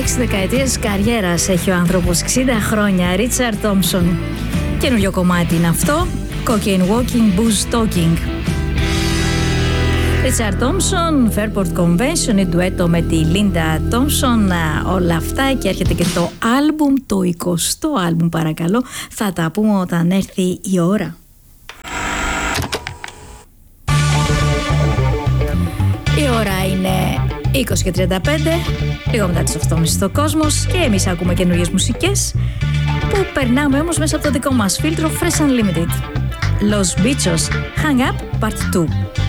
6 δεκαετίες καριέρας έχει ο άνθρωπος, 60 χρόνια, Richard Thompson. Καινούριο κομμάτι είναι αυτό, Cocaine Walking, Booze Talking. Richard Thompson, Fairport Convention, η ντουέτο με τη Linda Thompson, όλα αυτά, και έρχεται και το άλμπουμ, το 20ο άλμπουμ παρακαλώ. Θα τα πούμε όταν έρθει η ώρα. Η ώρα είναι 20:35, λίγο μετά τις 8.30 στο Κόσμος, και εμείς ακούμε καινούριες μουσικές που περνάμε όμως μέσα από το δικό μας φίλτρο Fresh Unlimited. Los Bichos, Hang Up Part 2.